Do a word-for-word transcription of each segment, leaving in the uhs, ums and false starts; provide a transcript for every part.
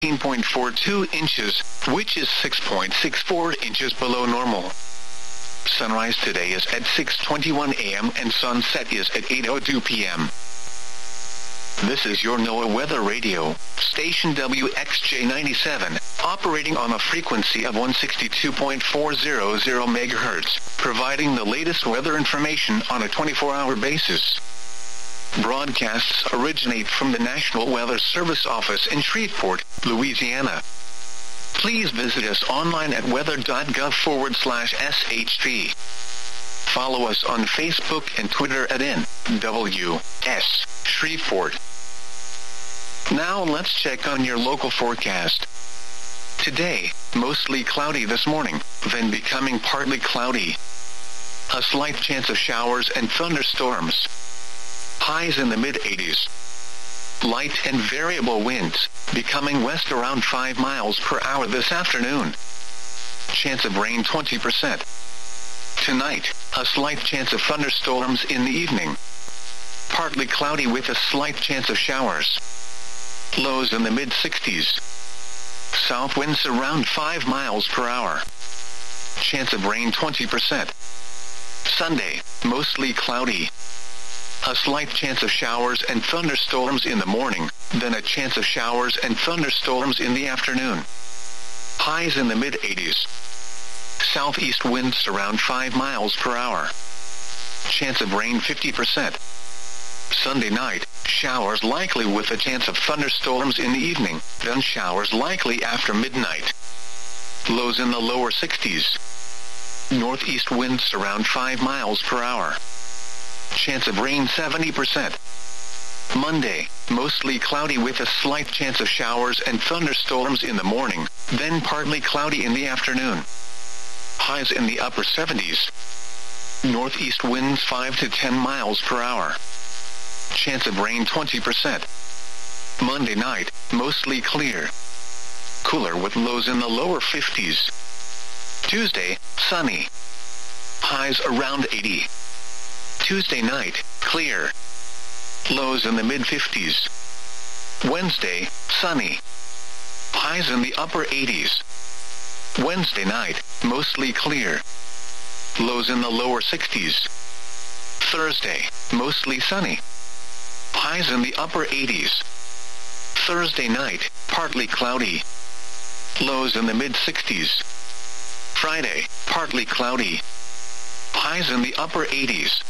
seventeen point four two inches, which is six point six four inches below normal. Sunrise today is at six twenty-one a m and sunset is at eight oh two p m This is your NOAA Weather Radio, station W X J ninety-seven, operating on a frequency of one sixty-two point four hundred megahertz, providing the latest weather information on a twenty-four hour basis. Broadcasts originate from the National Weather Service office in Shreveport, Louisiana. Please visit us online at weather.gov forward slash SHP. Follow us on Facebook and Twitter at N W S Shreveport. Now let's check on your local forecast. Today, mostly cloudy this morning, then becoming partly cloudy. A slight chance of showers and thunderstorms. Highs in the mid eighties. Light and variable winds, becoming west around five miles per hour this afternoon. Chance of rain twenty percent. Tonight, a slight chance of thunderstorms in the evening. Partly cloudy with a slight chance of showers. Lows in the mid sixties. South winds around five miles per hour. Chance of rain twenty percent. Sunday, mostly cloudy. A slight chance of showers and thunderstorms in the morning, then a chance of showers and thunderstorms in the afternoon. Highs in the mid eighties. Southeast winds around five miles per hour. Chance of rain fifty percent. Sunday night, showers likely with a chance of thunderstorms in the evening, then showers likely after midnight. Lows in the lower sixties. Northeast winds around five miles per hour. Chance of rain seventy percent. Monday, mostly cloudy with a slight chance of showers and thunderstorms in the morning, then partly cloudy in the afternoon. Highs in the upper seventies. Northeast winds five to ten miles per hour. Chance of rain twenty percent. Monday night, mostly clear. Cooler with lows in the lower fifties. Tuesday, sunny. Highs around eighty. Tuesday night, clear. Lows in the mid fifties. Wednesday, sunny. Highs in the upper eighties. Wednesday night, mostly clear. Lows in the lower sixties. Thursday, mostly sunny. Highs in the upper eighties. Thursday night, partly cloudy. Lows in the mid sixties. Friday, partly cloudy. Highs in the upper eighties.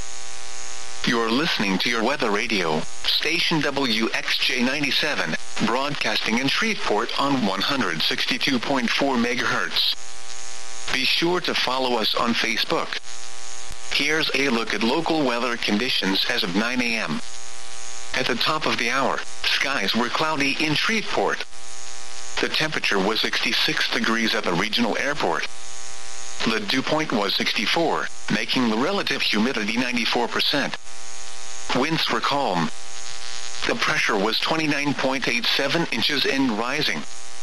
You're listening to your Weather Radio, station W X J ninety-seven, broadcasting in Shreveport on one sixty-two point four megahertz. Be sure to follow us on Facebook. Here's a look at local weather conditions as of nine a m At the top of the hour, skies were cloudy in Shreveport. The temperature was sixty-six degrees at the regional airport. The dew point was sixty-four, making the relative humidity ninety-four percent. Winds were calm. The pressure was twenty-nine point eight seven inches and rising.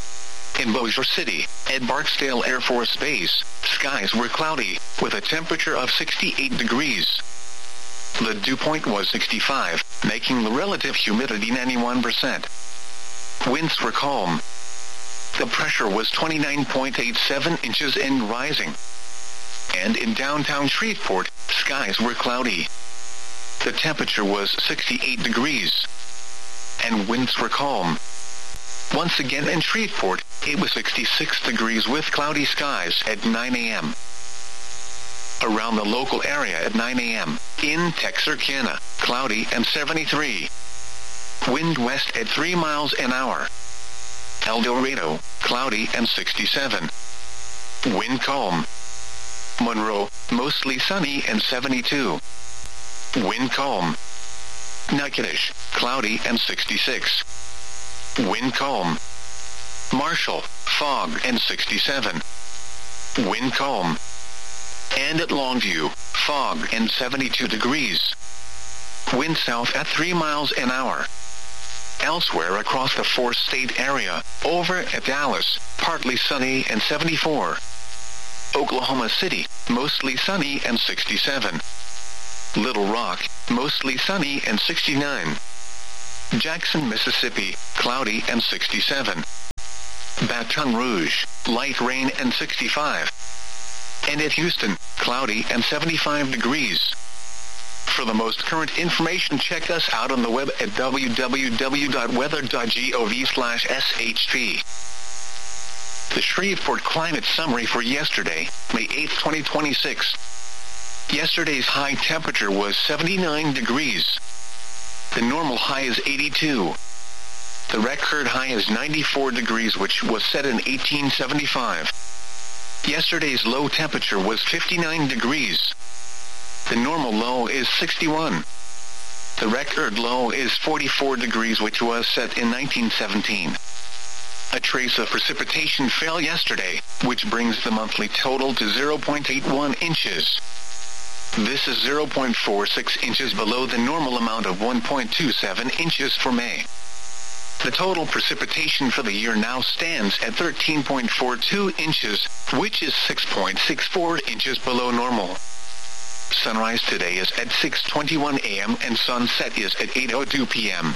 In Bossier City, at Barksdale Air Force Base, skies were cloudy, with a temperature of sixty-eight degrees. The dew point was sixty-five, making the relative humidity ninety-one percent. Winds were calm. The pressure was twenty-nine point eight seven inches and rising. And in downtown Shreveport, skies were cloudy. The temperature was sixty-eight degrees. And winds were calm. Once again in Shreveport, it was sixty-six degrees with cloudy skies at nine a m Around the local area at nine a m in Texarkana, cloudy and seventy-three. Wind west at three miles an hour. El Dorado, cloudy and sixty-seven. Wind calm. Monroe, mostly sunny and seventy-two. Wind calm. Natchitoches, cloudy and sixty-six. Wind calm. Marshall, fog and sixty-seven. Wind calm. And at Longview, fog and seventy-two degrees. Wind south at three miles an hour. Elsewhere across the four-state area, over at Dallas, partly sunny and seventy-four. Oklahoma City, mostly sunny and sixty-seven. Little Rock, mostly sunny and sixty-nine. Jackson, Mississippi, cloudy and sixty-seven. Baton Rouge, light rain and sixty-five. And at Houston, cloudy and seventy-five degrees. For the most current information, check us out on the web at w w w dot weather dot gov slash s h p. The Shreveport Climate Summary for yesterday, May eighth, twenty twenty-six. Yesterday's high temperature was seventy-nine degrees. The normal high is eighty-two. The record high is ninety-four degrees, which was set in eighteen seventy-five. Yesterday's low temperature was fifty-nine degrees. The normal low is sixty-one. The record low is forty-four degrees, which was set in nineteen seventeen. A trace of precipitation fell yesterday, which brings the monthly total to zero point eight one inches. This is zero point four six inches below the normal amount of one point two seven inches for May. The total precipitation for the year now stands at thirteen point four two inches, which is six point six four inches below normal. Sunrise today is at six twenty-one a m and sunset is at eight oh two p m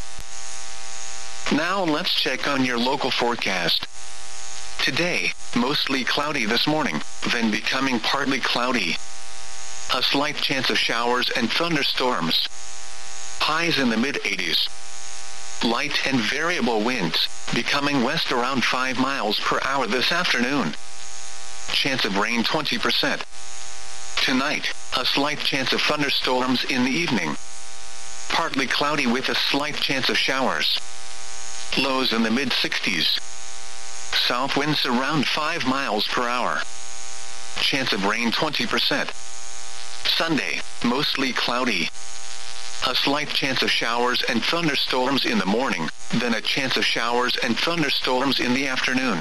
Now let's check on your local forecast. Today, mostly cloudy this morning, then becoming partly cloudy. A slight chance of showers and thunderstorms. Highs in the mid eighties. Light and variable winds, becoming west around five miles per hour this afternoon. Chance of rain twenty percent. Tonight, a slight chance of thunderstorms in the evening. Partly cloudy with a slight chance of showers. Lows in the mid sixties. South winds around five miles per hour. Chance of rain twenty percent. Sunday, mostly cloudy. A slight chance of showers and thunderstorms in the morning, then a chance of showers and thunderstorms in the afternoon.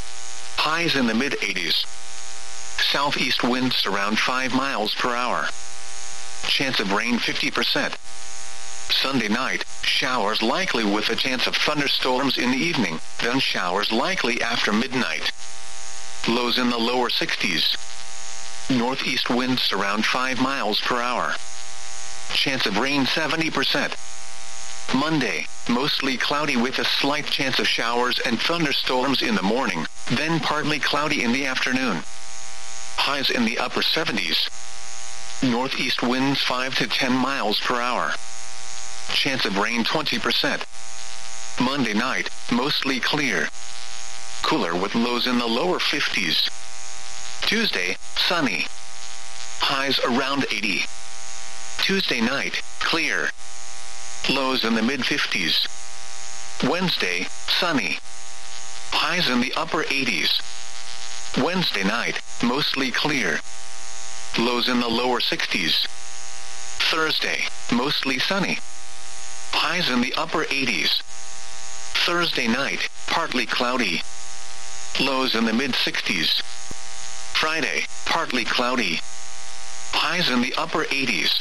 Highs in the mid eighties. Southeast winds around five miles per hour. Chance of rain fifty percent. Sunday night, showers likely with a chance of thunderstorms in the evening, then showers likely after midnight. Lows in the lower sixties. Northeast winds around five miles per hour. Chance of rain seventy percent. Monday, mostly cloudy with a slight chance of showers and thunderstorms in the morning, then partly cloudy in the afternoon. Highs in the upper seventies. Northeast winds five to ten miles per hour. Chance of rain twenty percent. Monday night, mostly clear. Cooler with lows in the lower fifties. Tuesday, sunny. Highs around eighty. Tuesday night, clear. Lows in the mid fifties. Wednesday, sunny. Highs in the upper eighties. Wednesday night, mostly clear. Lows in the lower sixties. Thursday, mostly sunny. Highs in the upper eighties. Thursday night, partly cloudy. Lows in the mid sixties. Friday, partly cloudy. Highs in the upper eighties.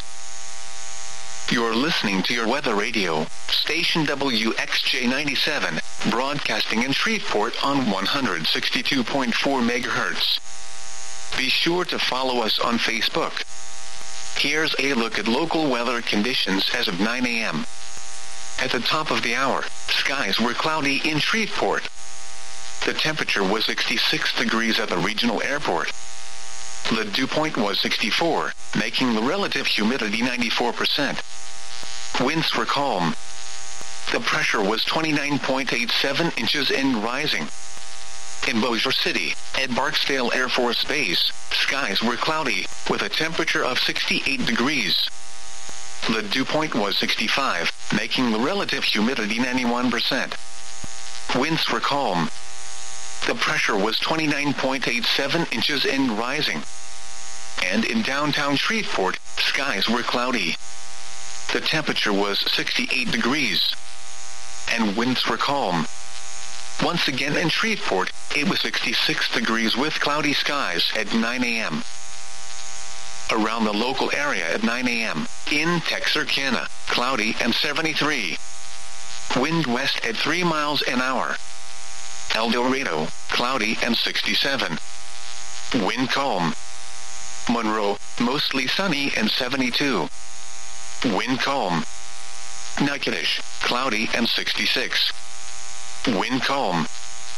You're listening to your weather radio, station W X J ninety-seven, broadcasting in Shreveport on one hundred sixty-two point four megahertz. Be sure to follow us on Facebook. Here's a look at local weather conditions as of nine a m At the top of the hour, skies were cloudy in Shreveport. The temperature was sixty-six degrees at the regional airport. The dew point was sixty-four, making the relative humidity ninety-four percent. Winds were calm. The pressure was twenty-nine point eight seven inches and rising. In Bossier City, at Barksdale Air Force Base, skies were cloudy, with a temperature of sixty-eight degrees. The dew point was sixty-five, making the relative humidity ninety-one percent. Winds were calm. The pressure was twenty-nine point eight seven inches and rising. And in downtown Shreveport, skies were cloudy. The temperature was sixty-eight degrees. And winds were calm. Once again in Shreveport, it was sixty-six degrees with cloudy skies at nine a m Around the local area at nine a m in Texarkana, cloudy and seventy-three. Wind west at three miles an hour. El Dorado, cloudy and sixty-seven. Wind calm. Monroe, mostly sunny and seventy-two. Wind calm. Natchitoches, cloudy and sixty-six. Wind calm.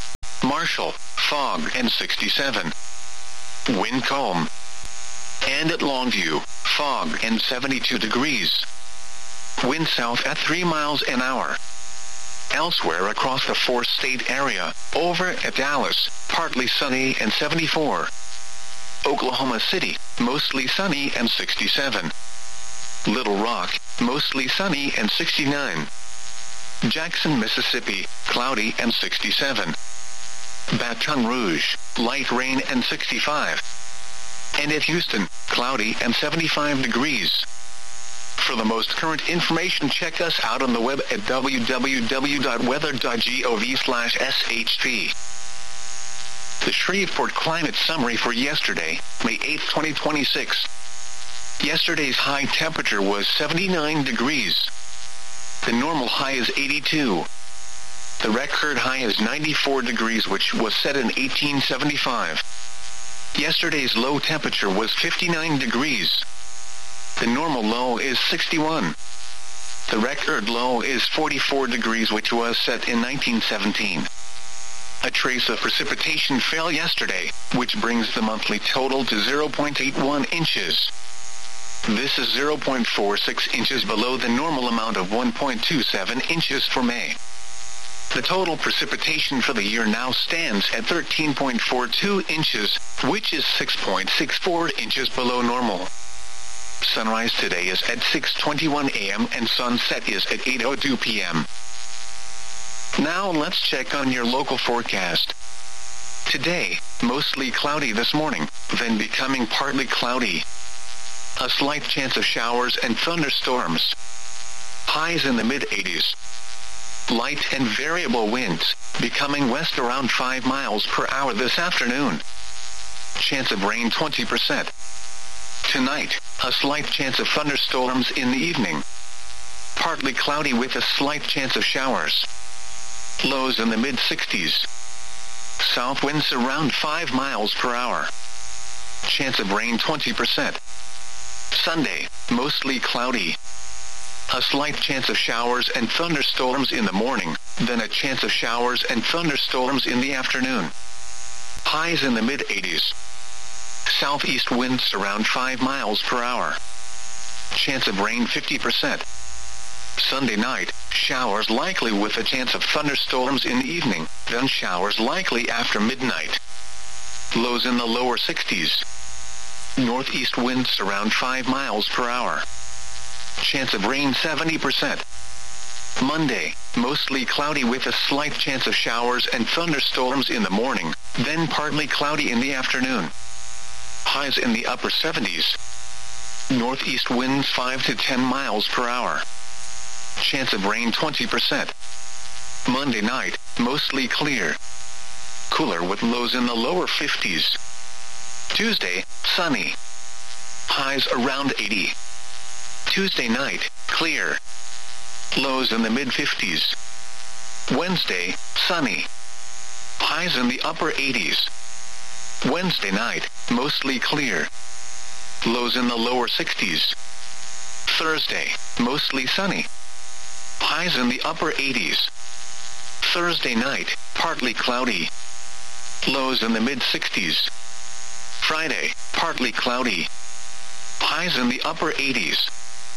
Marshall, fog and sixty-seven. Wind calm. And at Longview, fog and seventy-two degrees. Wind south at three miles an hour. Elsewhere across the four-state area, over at Dallas, partly sunny and seventy-four. Oklahoma City, mostly sunny and sixty-seven. Little Rock, mostly sunny and sixty-nine. Jackson, Mississippi, cloudy and sixty-seven. Baton Rouge, light rain and sixty-five. And at Houston, cloudy and seventy-five degrees. For the most current information, check us out on the web at w w w dot weather dot gov slash s h p. The Shreveport Climate Summary for yesterday, May eighth, twenty twenty-six. Yesterday's high temperature was seventy-nine degrees. The normal high is eighty-two. The record high is ninety-four degrees, which was set in eighteen seventy-five. Yesterday's low temperature was fifty-nine degrees. The normal low is sixty-one. The record low is forty-four degrees, which was set in nineteen seventeen. A trace of precipitation fell yesterday, which brings the monthly total to zero point eight one inches. This is zero point four six inches below the normal amount of one point two seven inches for May. The total precipitation for the year now stands at thirteen point four two inches, which is six point six four inches below normal. Sunrise today is at six twenty-one a m and sunset is at eight oh two p m Now let's check on your local forecast. Today, mostly cloudy this morning, then becoming partly cloudy. A slight chance of showers and thunderstorms. Highs in the mid-eighties. Light and variable winds, becoming west around five miles per hour this afternoon. Chance of rain twenty percent. Tonight, a slight chance of thunderstorms in the evening. Partly cloudy with a slight chance of showers. Lows in the mid-sixties. South winds around five miles per hour. Chance of rain twenty percent. Sunday, mostly cloudy. A slight chance of showers and thunderstorms in the morning, then a chance of showers and thunderstorms in the afternoon. Highs in the mid-eighties. Southeast winds around five miles per hour. Chance of rain fifty percent. Sunday night, showers likely with a chance of thunderstorms in the evening, then showers likely after midnight. Lows in the lower sixties. Northeast winds around five miles per hour. Chance of rain seventy percent. Monday, mostly cloudy with a slight chance of showers and thunderstorms in the morning, then partly cloudy in the afternoon. Highs in the upper seventies. Northeast winds five to ten miles per hour. Chance of rain twenty percent. Monday night, mostly clear. Cooler with lows in the lower fifties. Tuesday, sunny. Highs around eighty. Tuesday night, clear. Lows in the mid-fifties. Wednesday, sunny. Highs in the upper eighties. Wednesday night, mostly clear. Lows in the lower sixties. Thursday, mostly sunny. Highs in the upper eighties. Thursday night, partly cloudy. Lows in the mid-sixties. Friday, partly cloudy. Highs in the upper eighties.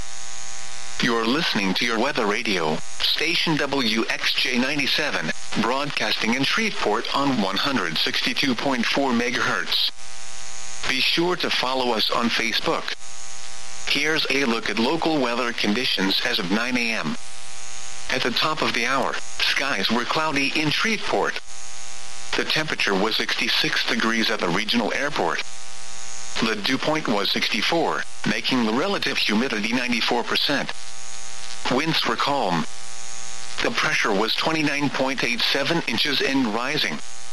You're listening to your weather radio, station W X J ninety-seven, broadcasting in Shreveport on one hundred sixty-two point four megahertz. Be sure to follow us on Facebook. Here's a look at local weather conditions as of nine a m At the top of the hour, skies were cloudy in Shreveport. The temperature was sixty-six degrees at the regional airport. The dew point was sixty-four, making the relative humidity ninety-four percent. Winds were calm. The pressure was twenty-nine point eight seven inches and rising.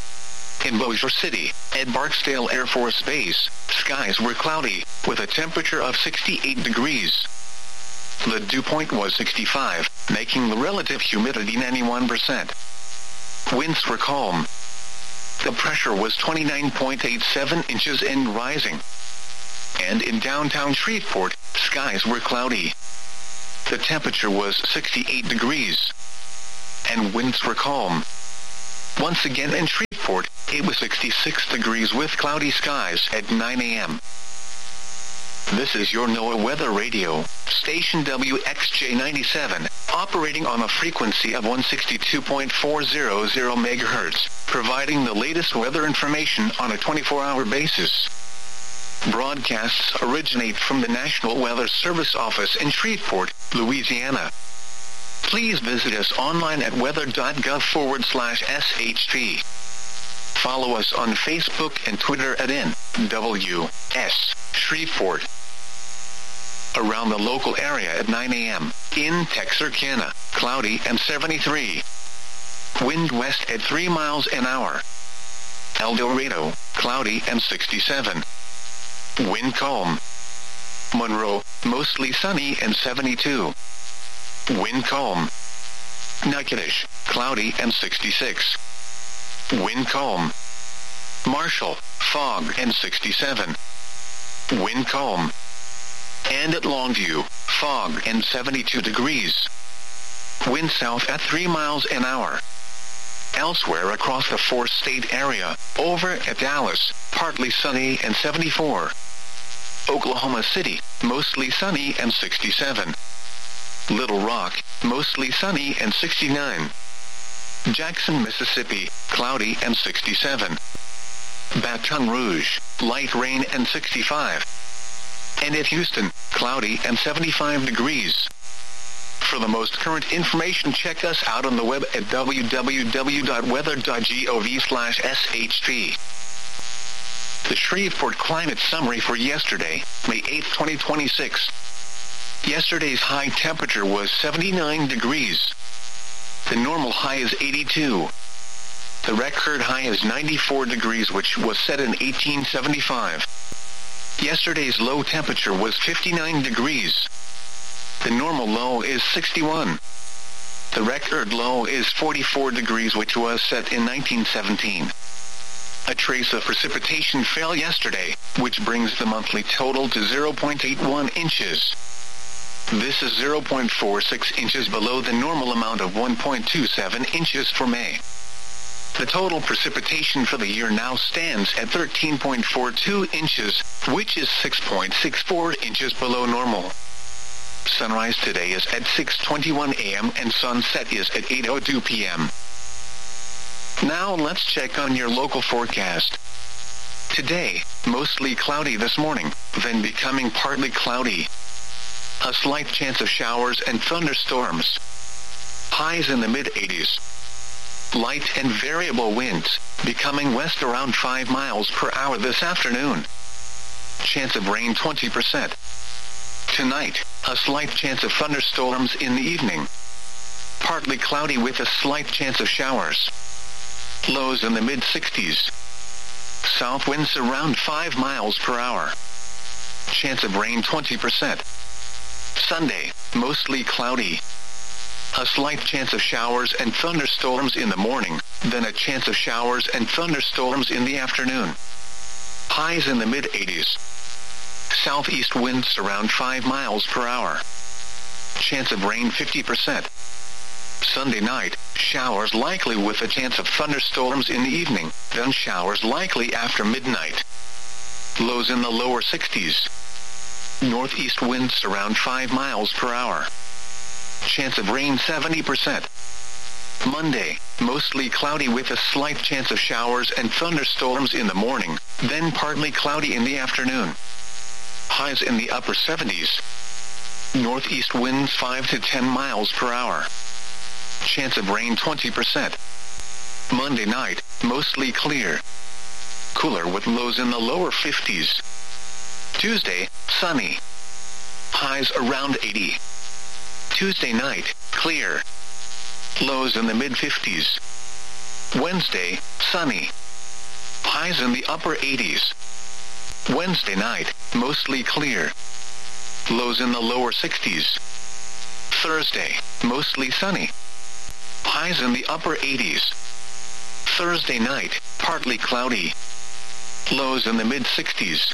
In Bossier City, at Barksdale Air Force Base, skies were cloudy, with a temperature of sixty-eight degrees. The dew point was sixty-five, making the relative humidity ninety-one percent. Winds were calm. The pressure was twenty-nine point eight seven inches and rising. And in downtown Shreveport, skies were cloudy. The temperature was sixty-eight degrees. And winds were calm. Once again in Shreveport, it was sixty-six degrees with cloudy skies at nine a.m. This is your NOAA Weather Radio, station W X J ninety-seven, operating on a frequency of one sixty-two point four hundred megahertz, providing the latest weather information on a twenty-four hour basis. Broadcasts originate from the National Weather Service office in Shreveport, Louisiana. Please visit us online at weather.gov forward slash SHP. Follow us on Facebook and Twitter at N W S Shreveport. Around the local area at nine a.m. In Texarkana, cloudy and seventy-three. Wind west at three miles an hour. El Dorado, cloudy and sixty-seven. Wind calm. Monroe, mostly sunny and seventy-two. Wind calm. Natchitoches, cloudy and sixty-six. Wind calm. Marshall, fog and sixty-seven. Wind calm. And at Longview, fog and seventy-two degrees. Wind south at three miles an hour. Elsewhere across the four-state area, over at Dallas, partly sunny and seventy-four. Oklahoma City, mostly sunny and sixty-seven. Little Rock, mostly sunny and sixty-nine. Jackson, Mississippi, cloudy and sixty-seven. Baton Rouge, light rain and sixty-five. And at Houston, cloudy and seventy-five degrees. For the most current information, check us out on the web at w w w dot weather dot gov slash S H P. The Shreveport Climate Summary for yesterday, May eighth, twenty twenty-six. Yesterday's high temperature was seventy-nine degrees. The normal high is eighty-two. The record high is ninety-four degrees, which was set in eighteen seventy-five. Yesterday's low temperature was fifty-nine degrees. The normal low is sixty-one. The record low is forty-four degrees, which was set in nineteen seventeen. A trace of precipitation fell yesterday, which brings the monthly total to zero point eight one inches. This is zero point four six inches below the normal amount of one point two seven inches for May. The total precipitation for the year now stands at thirteen point four two inches, which is six point six four inches below normal. Sunrise today is at six twenty-one a.m. and sunset is at eight oh two p.m. Now let's check on your local forecast. Today, mostly cloudy this morning, then becoming partly cloudy. A slight chance of showers and thunderstorms. Highs in the mid eighties. Light and variable winds, becoming west around five miles per hour this afternoon. Chance of rain twenty percent. Tonight, a slight chance of thunderstorms in the evening. Partly cloudy with a slight chance of showers. Lows in the mid sixties. South winds around five miles per hour. Chance of rain twenty percent. Sunday, mostly cloudy. A slight chance of showers and thunderstorms in the morning, then a chance of showers and thunderstorms in the afternoon. Highs in the mid eighties. Southeast winds around five miles per hour. Chance of rain fifty percent. Sunday night, showers likely with a chance of thunderstorms in the evening, then showers likely after midnight. Lows in the lower sixties. Northeast winds around five miles per hour. Chance of rain seventy percent. Monday, mostly cloudy with a slight chance of showers and thunderstorms in the morning, then partly cloudy in the afternoon. Highs in the upper seventies. Northeast winds five to ten miles per hour. Chance of rain twenty percent. Monday night, mostly clear. Cooler with lows in the lower fifties. Tuesday, sunny. Highs around eighty. Tuesday night, clear. Lows in the mid fifties. Wednesday, sunny. Highs in the upper eighties. Wednesday night, mostly clear. Lows in the lower sixties. Thursday, mostly sunny. Highs in the upper eighties. Thursday night, partly cloudy. Lows in the mid sixties.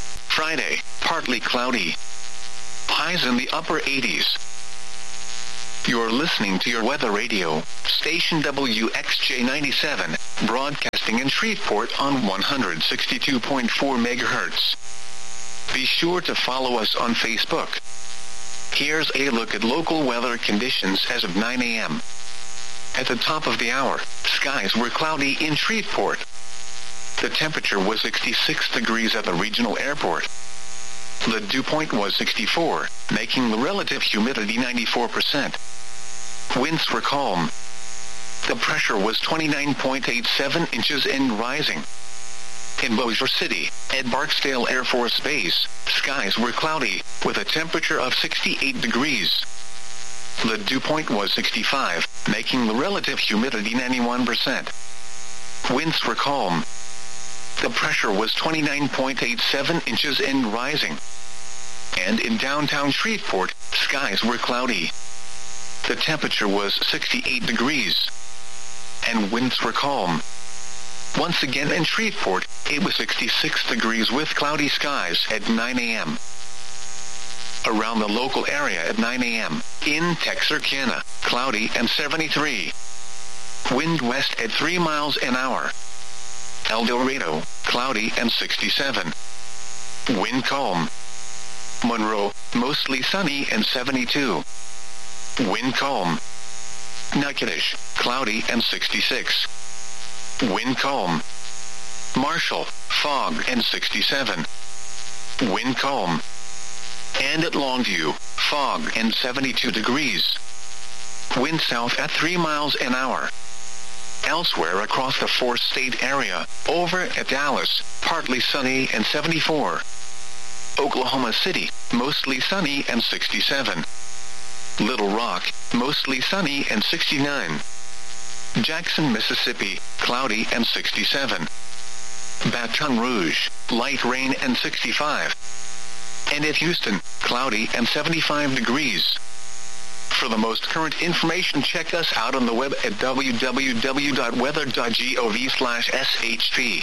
Friday, partly cloudy. Highs in the upper eighties. You're listening to your weather radio, station W X J ninety-seven, broadcasting in Shreveport on one hundred sixty-two point four megahertz. Be sure to follow us on Facebook. Here's a look at local weather conditions as of nine a.m. At the top of the hour, skies were cloudy in Shreveport. The temperature was sixty-six degrees at the regional airport. The dew point was sixty-four, making the relative humidity ninety-four percent. Winds were calm. The pressure was twenty-nine point eight seven inches and rising. In Bossier City, at Barksdale Air Force Base, skies were cloudy, with a temperature of sixty-eight degrees. The dew point was sixty-five, making the relative humidity ninety-one percent. Winds were calm. The pressure was twenty-nine point eight seven inches and rising. And in downtown Shreveport, skies were cloudy. The temperature was sixty-eight degrees. And winds were calm. Once again in Shreveport, it was sixty-six degrees with cloudy skies at nine a.m. Around the local area at nine a.m., in Texarkana, cloudy and seventy-three. Wind west at three miles an hour. El Dorado, cloudy and sixty-seven. Wind calm. Monroe, mostly sunny and seventy-two. Wind calm. Natchitoches, cloudy and sixty-six. Wind calm. Marshall, fog and sixty-seven. Wind calm. And at Longview, fog and seventy-two degrees. Wind south at three miles an hour. Elsewhere across the four-state area, over at Dallas, partly sunny and seventy-four. Oklahoma City, mostly sunny and sixty-seven. Little Rock, mostly sunny and sixty-nine. Jackson, Mississippi, cloudy and sixty-seven. Baton Rouge, light rain and sixty-five. And at Houston, cloudy and seventy-five degrees. For the most current information, check us out on the web at w w w dot weather dot gov slash s h p.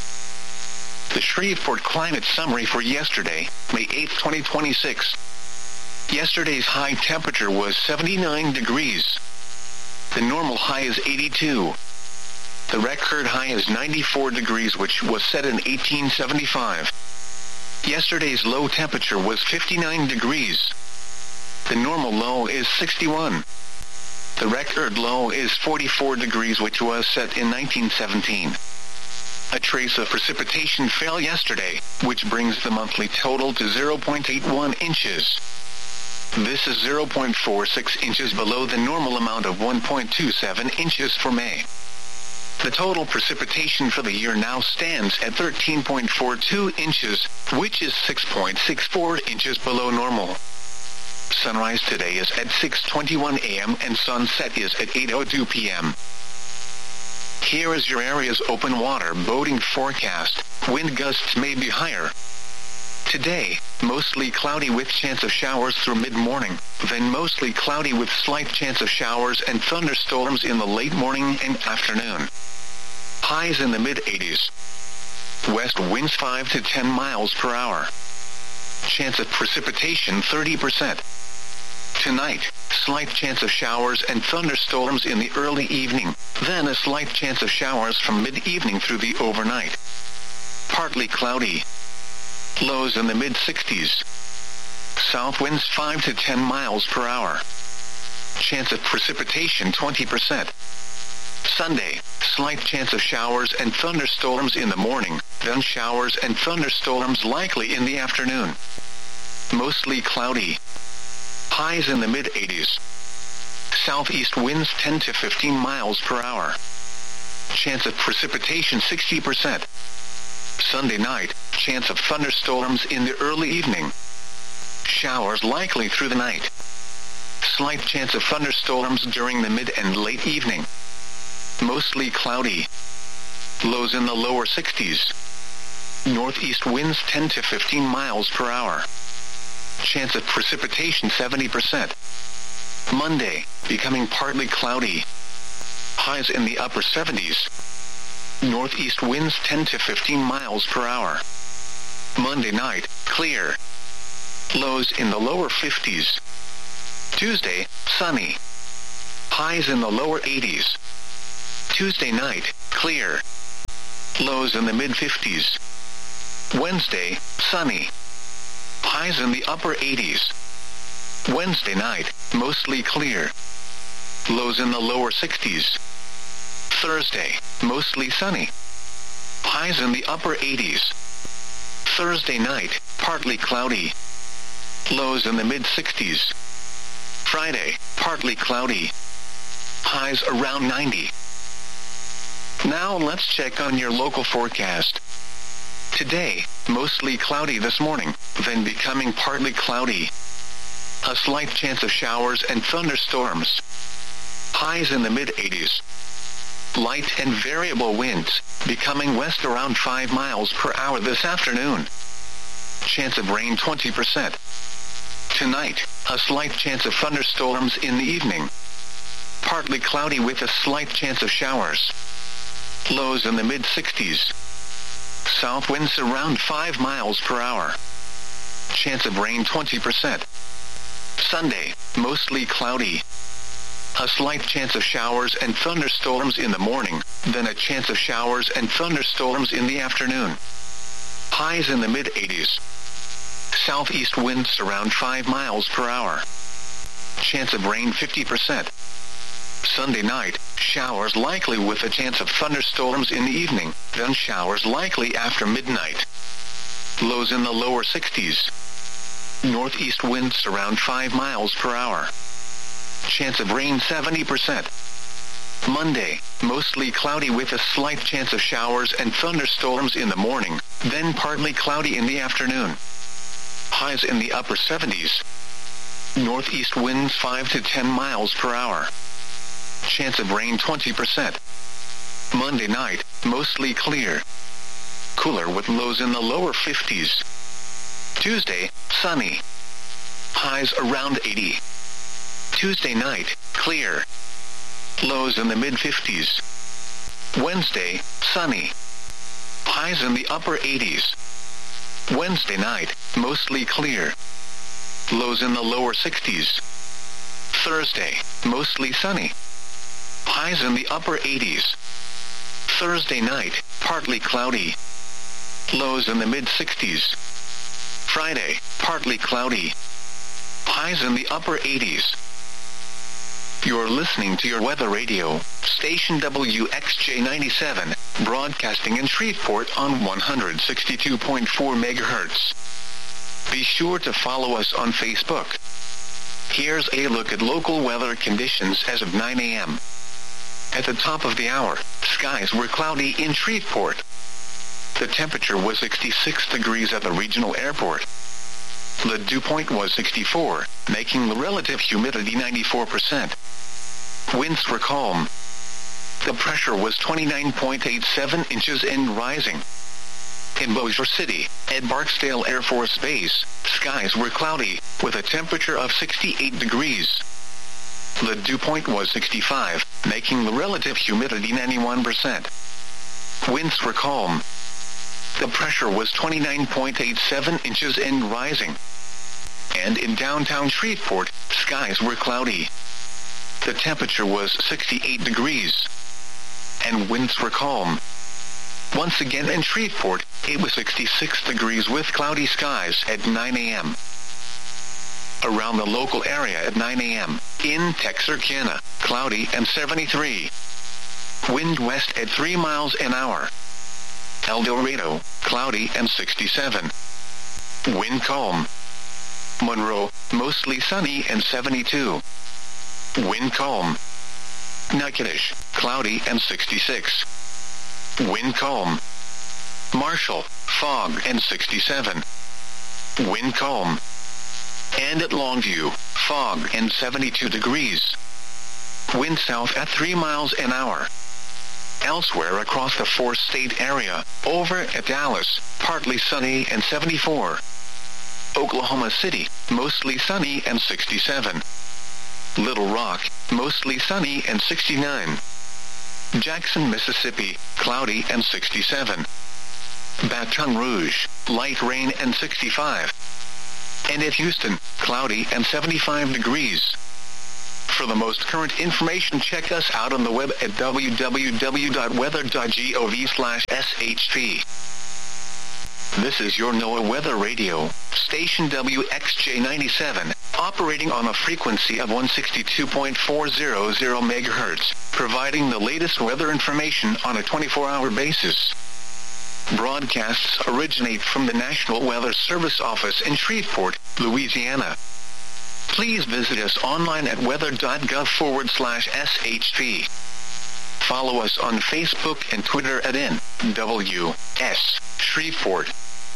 The Shreveport Climate Summary for yesterday, May eighth, twenty twenty-six. Yesterday's high temperature was seventy-nine degrees. The normal high is eighty-two. The record high is ninety-four degrees, which was set in eighteen seventy-five. Yesterday's low temperature was fifty-nine degrees. The normal low is sixty-one. The record low is forty-four degrees, which was set in nineteen seventeen. A trace of precipitation fell yesterday, which brings the monthly total to zero point eight one inches. This is zero point four six inches below the normal amount of one point two seven inches for May. The total precipitation for the year now stands at thirteen point four two inches, which is six point six four inches below normal. Sunrise today is at six twenty-one a.m. and sunset is at eight oh two p.m. Here is your area's open water boating forecast. Wind gusts may be higher. Today, mostly cloudy with chance of showers through mid-morning, then mostly cloudy with slight chance of showers and thunderstorms in the late morning and afternoon. Highs in the mid-eighties. West winds five to ten miles per hour. Chance of precipitation thirty percent. Tonight, slight chance of showers and thunderstorms in the early evening, then a slight chance of showers from mid-evening through the overnight. Partly cloudy. Lows in the mid-sixties. South winds five to ten miles per hour. Chance of precipitation twenty percent. Sunday, slight chance of showers and thunderstorms in the morning, then showers and thunderstorms likely in the afternoon. Mostly cloudy. Highs in the mid-eighties. Southeast winds ten to fifteen miles per hour. Chance of precipitation sixty percent. Sunday night, chance of thunderstorms in the early evening. Showers likely through the night. Slight chance of thunderstorms during the mid and late evening. Mostly cloudy. Lows in the lower sixties. Northeast winds ten to fifteen miles per hour. Chance of precipitation seventy percent. Monday, becoming partly cloudy. Highs in the upper seventies. Northeast winds ten to fifteen miles per hour. Monday night, clear. Lows in the lower fifties. Tuesday, sunny. highs in the lower eighties. Tuesday night, clear. Lows in the mid fifties. Wednesday, sunny. Highs in the upper eighties. Wednesday night, mostly clear. Lows in the lower sixties. Thursday, mostly sunny. Highs in the upper eighties. Thursday night, partly cloudy. Lows in the mid sixties. Friday, partly cloudy. Highs around ninety. Now let's check on your local forecast. Today, mostly cloudy this morning, then becoming partly cloudy. A slight chance of showers and thunderstorms. Highs in the mid eighties. Light and variable winds, becoming west around five miles per hour this afternoon. Chance of rain twenty percent. Tonight, a slight chance of thunderstorms in the evening. Partly cloudy with a slight chance of showers. Lows in the mid sixties. South winds around five miles per hour. Chance of rain twenty percent. Sunday, mostly cloudy. A slight chance of showers and thunderstorms in the morning, then a chance of showers and thunderstorms in the afternoon. Highs in the mid eighties. Southeast winds around five miles per hour. Chance of rain fifty percent. Sunday night, showers likely with a chance of thunderstorms in the evening, then showers likely after midnight. Lows in the lower sixties. Northeast winds around five miles per hour. Chance of rain seventy percent. Monday, mostly cloudy with a slight chance of showers and thunderstorms in the morning, then partly cloudy in the afternoon. Highs in the upper seventies. Northeast winds five to ten miles per hour. Chance of rain twenty percent. Monday night, mostly clear. Cooler with lows in the lower fifties. Tuesday, sunny. Highs around eighty. Tuesday night, clear. Lows in the mid fifties. Wednesday, sunny. Highs in the upper eighties. Wednesday night, mostly clear. Lows in the lower sixties. Thursday, mostly sunny. Highs in the upper eighties. Thursday night, partly cloudy. Lows in the mid sixties. Friday, partly cloudy. Highs in the upper eighties. You're listening to your weather radio, station W X J ninety-seven, broadcasting in Shreveport on one hundred sixty-two point four megahertz. Be sure to follow us on Facebook. Here's a look at local weather conditions as of nine a.m. At the top of the hour, skies were cloudy in Shreveport. The temperature was sixty-six degrees at the regional airport. The dew point was sixty-four, making the relative humidity ninety-four percent. Winds were calm. The pressure was twenty-nine point eight seven inches and rising. In Bossier City, at Barksdale Air Force Base, skies were cloudy, with a temperature of sixty-eight degrees. The dew point was sixty-five, making the relative humidity ninety-one percent. Winds were calm. The pressure was twenty-nine point eight seven inches and rising. And in downtown Shreveport, skies were cloudy. The temperature was sixty-eight degrees. And winds were calm. Once again in Shreveport, it was sixty-six degrees with cloudy skies at nine a.m. Around the local area at nine a.m., in Texarkana, cloudy and seventy-three. Wind west at three miles an hour. El Dorado, cloudy and sixty-seven. Wind calm. Monroe, mostly sunny and seventy-two. Wind calm. Natchitoches, cloudy and sixty-six. Wind calm. Marshall, fog and sixty-seven. Wind calm. And at Longview, fog and seventy-two degrees. Wind south at three miles an hour. Elsewhere across the four-state area, over at Dallas, partly sunny and seventy-four. Oklahoma City, mostly sunny and sixty-seven. Little Rock, mostly sunny and sixty-nine. Jackson, Mississippi, cloudy and sixty-seven. Baton Rouge, light rain and sixty-five. And at Houston, cloudy and seventy-five degrees. For the most current information, check us out on the web at w w w dot weather dot gov slash s h p. This is your NOAA Weather Radio, station W X J ninety-seven, operating on a frequency of one sixty-two point four hundred megahertz, providing the latest weather information on a twenty-four hour basis. Broadcasts originate from the National Weather Service office in Shreveport, Louisiana. Please visit us online at weather dot gov forward slash S H P. Follow us on Facebook and Twitter at N W S Shreveport.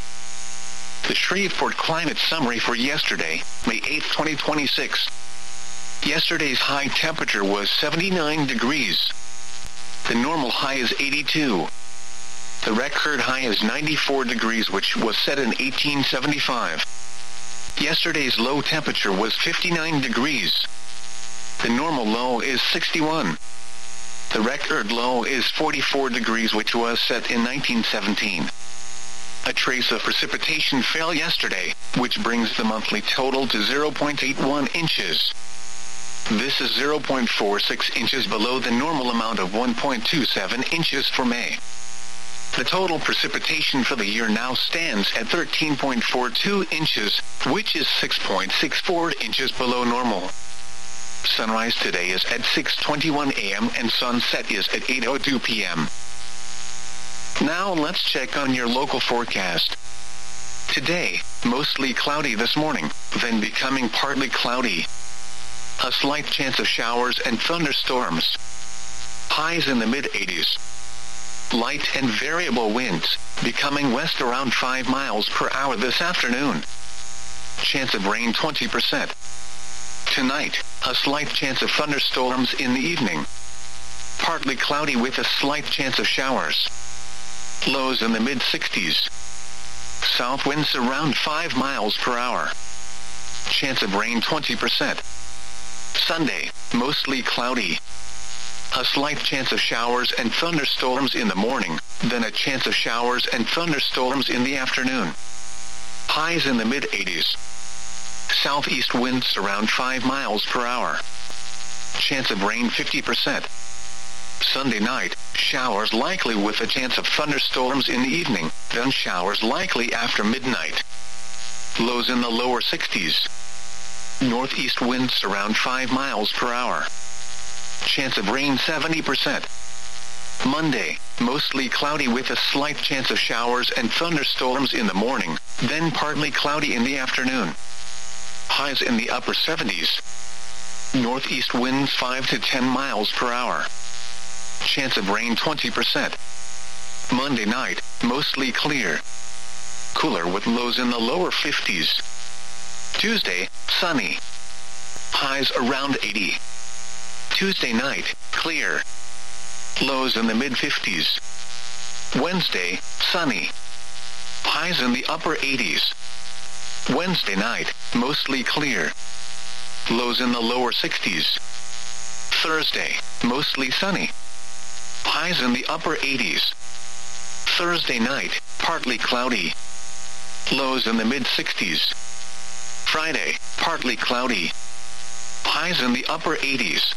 The Shreveport Climate Summary for yesterday, May eighth, twenty twenty-six. Yesterday's high temperature was seventy-nine degrees. The normal high is eighty-two. The record high is ninety-four degrees, which was set in eighteen seventy-five. Yesterday's low temperature was fifty-nine degrees. The normal low is sixty-one. The record low is forty-four degrees, which was set in nineteen seventeen. A trace of precipitation fell yesterday, which brings the monthly total to zero point eight one inches. This is zero point four six inches below the normal amount of one point two seven inches for May. The total precipitation for the year now stands at thirteen point four two inches, which is six point six four inches below normal. Sunrise today is at six twenty-one a m and sunset is at eight oh two p m Now let's check on your local forecast. Today, mostly cloudy this morning, then becoming partly cloudy. A slight chance of showers and thunderstorms. Highs in the mid eighties. Light and variable winds, becoming west around five miles per hour this afternoon. Chance of rain twenty percent. Tonight, a slight chance of thunderstorms in the evening. Partly cloudy with a slight chance of showers. Lows in the mid sixties. South winds around five miles per hour. Chance of rain twenty percent. Sunday, mostly cloudy. A slight chance of showers and thunderstorms in the morning, then a chance of showers and thunderstorms in the afternoon. Highs in the mid eighties. Southeast winds around five miles per hour. Chance of rain fifty percent. Sunday night, showers likely with a chance of thunderstorms in the evening, then showers likely after midnight. Lows in the lower sixties. Northeast winds around five miles per hour. Chance of rain seventy percent. Monday, mostly cloudy with a slight chance of showers and thunderstorms in the morning, then partly cloudy in the afternoon. Highs in the upper seventies. Northeast winds five to ten miles per hour. Chance of rain twenty percent. Monday night, mostly clear. Cooler with lows in the lower fifties. Tuesday, sunny. Highs around eighty. Tuesday night, clear. Lows in the mid fifties. Wednesday, sunny. Highs in the upper eighties. Wednesday night, mostly clear. Lows in the lower sixties. Thursday, mostly sunny. Highs in the upper eighties. Thursday night, partly cloudy. Lows in the mid sixties. Friday, partly cloudy. Highs in the upper eighties.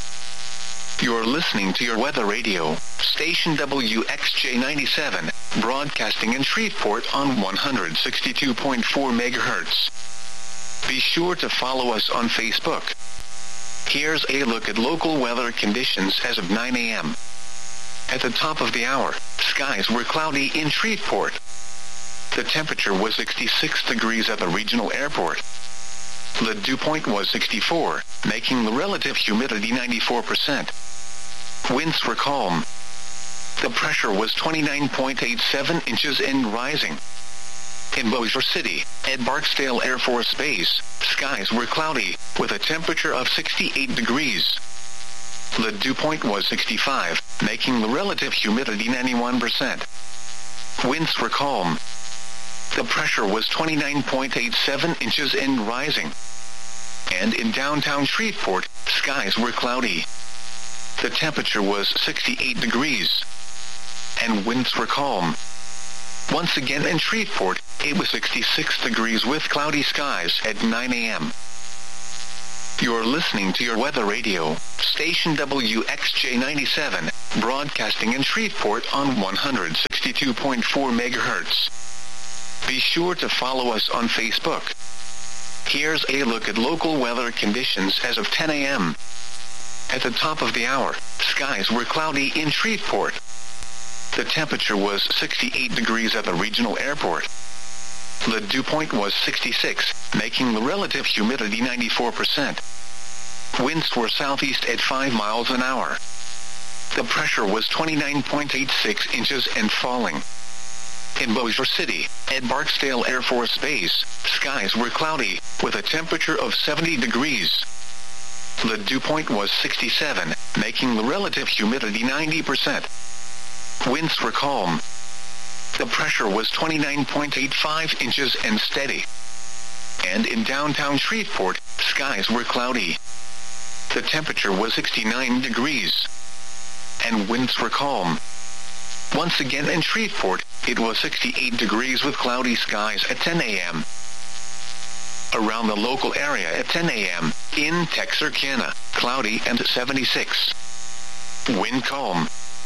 You're listening to your weather radio, station W X J ninety-seven, broadcasting in Shreveport on one sixty-two point four megahertz. Be sure to follow us on Facebook. Here's a look at local weather conditions as of nine a m At the top of the hour, skies were cloudy in Shreveport. The temperature was sixty-six degrees at the regional airport. The dew point was sixty-four, making the relative humidity ninety-four percent. Winds were calm. The pressure was twenty-nine point eight seven inches and rising. In Bossier City, at Barksdale Air Force Base, skies were cloudy, with a temperature of sixty-eight degrees. The dew point was sixty-five, making the relative humidity ninety-one percent. Winds were calm. The pressure was twenty-nine point eight seven inches and rising. And in downtown Shreveport, skies were cloudy. The temperature was sixty-eight degrees. And winds were calm. Once again in Shreveport, it was sixty-six degrees with cloudy skies at nine a m You're listening to your weather radio, station W X J ninety-seven, broadcasting in Shreveport on one hundred sixty-two point four megahertz. Be sure to follow us on Facebook. Here's a look at local weather conditions as of ten a.m. At the top of the hour, skies were cloudy in Shreveport. The temperature was sixty-eight degrees at the regional airport. The dew point was sixty-six, making the relative humidity ninety-four percent. Winds were southeast at five miles an hour. The pressure was twenty-nine point eight six inches and falling. In Bossier City, at Barksdale Air Force Base, skies were cloudy, with a temperature of seventy degrees. The dew point was sixty-seven, making the relative humidity ninety percent. Winds were calm. The pressure was twenty-nine point eight five inches and steady. And in downtown Shreveport, skies were cloudy. The temperature was sixty-nine degrees. And winds were calm. Once again in Shreveport, it was sixty-eight degrees with cloudy skies at ten a.m. Around the local area at ten a.m., in Texarkana, cloudy and seventy-six. Wind calm.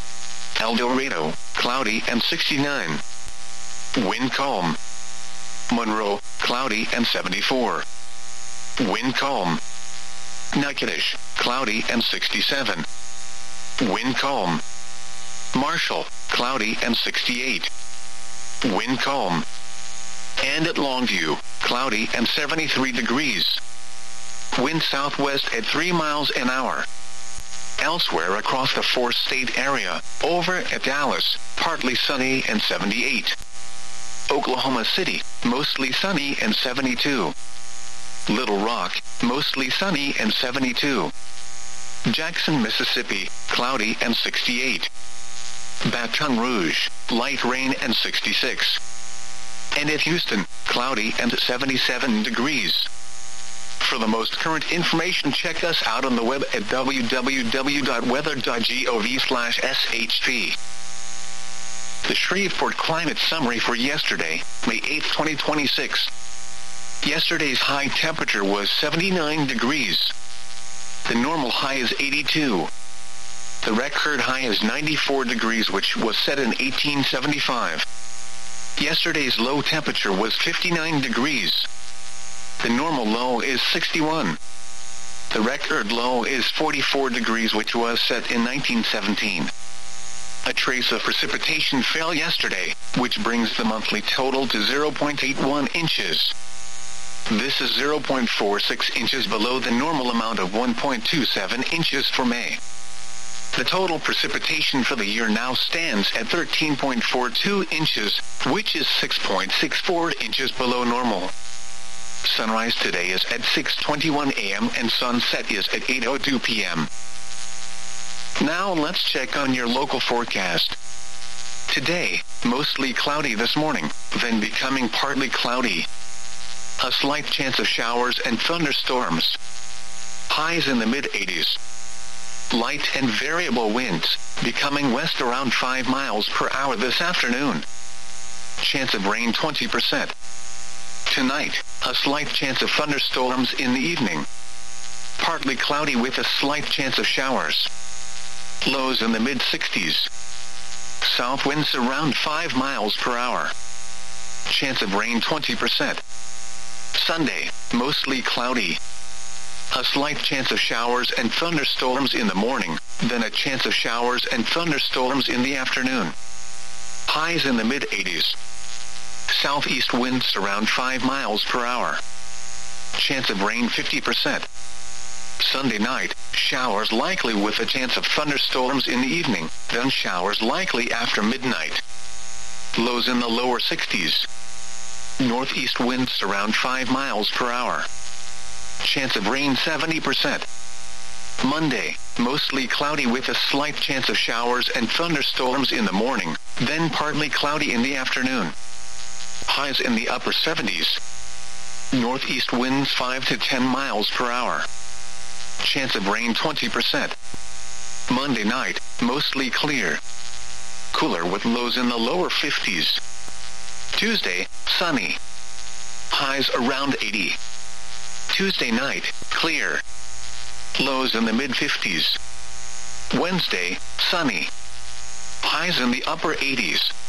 El Dorado, cloudy and sixty-nine. Wind calm. Monroe, cloudy and seventy-four. Wind calm. Natchitoches, cloudy and sixty-seven. Wind calm. Marshall, cloudy and sixty-eight. Wind calm. And at Longview, cloudy and seventy-three degrees. Wind southwest at three miles an hour. Elsewhere across the four-state area, over at Dallas, partly sunny and seventy-eight. Oklahoma City, mostly sunny and seventy-two. Little Rock, mostly sunny and seventy-two. Jackson, Mississippi, cloudy and sixty-eight. Baton Rouge, light rain and sixty-six. And at Houston, cloudy and seventy-seven degrees. For the most current information, check us out on the web at w w w dot weather dot gov slash s h p. The Shreveport Climate Summary for yesterday, May eighth, twenty twenty-six. Yesterday's high temperature was seventy-nine degrees. The normal high is eighty-two. The record high is ninety-four degrees, which was set in eighteen seventy-five. Yesterday's low temperature was fifty-nine degrees. The normal low is sixty-one. The record low is forty-four degrees, which was set in nineteen seventeen. A trace of precipitation fell yesterday, which brings the monthly total to zero point eight one inches. This is zero point four six inches below the normal amount of one point two seven inches for May. The total precipitation for the year now stands at thirteen point four two inches, which is six point six four inches below normal. Sunrise today is at six twenty-one a.m. and sunset is at eight oh two p.m. Now let's check on your local forecast. Today, mostly cloudy this morning, then becoming partly cloudy. A slight chance of showers and thunderstorms. Highs in the mid-eighties. Light and variable winds, becoming west around five miles per hour this afternoon. Chance of rain twenty percent. Tonight, a slight chance of thunderstorms in the evening. Partly cloudy with a slight chance of showers. Lows in the mid-sixties. South winds around five miles per hour. Chance of rain twenty percent. Sunday, mostly cloudy. A slight chance of showers and thunderstorms in the morning, then a chance of showers and thunderstorms in the afternoon. Highs in the mid-eighties. Southeast winds around five miles per hour. Chance of rain fifty percent. Sunday night, showers likely with a chance of thunderstorms in the evening, then showers likely after midnight. Lows in the lower sixties. Northeast winds around five miles per hour. Chance of rain seventy percent. Monday, mostly cloudy with a slight chance of showers and thunderstorms in the morning, then partly cloudy in the afternoon. Highs in the upper seventies. Northeast winds five to ten miles per hour. Chance of rain twenty percent. Monday night, mostly clear. Cooler with lows in the lower fifties. Tuesday, sunny. Highs around eighty. Tuesday night, clear. Lows in the mid fifties. Wednesday, sunny. Highs in the upper eighties.